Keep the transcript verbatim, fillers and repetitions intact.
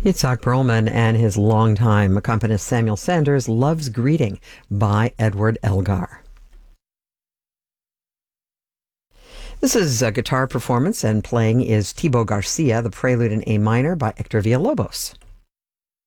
Itzhak Perlman and his longtime accompanist Samuel Sanders, Love's Greeting by Edward Elgar. This is a guitar performance, and playing is Thibaut Garcia, the Prelude in A minor by Hector Villalobos.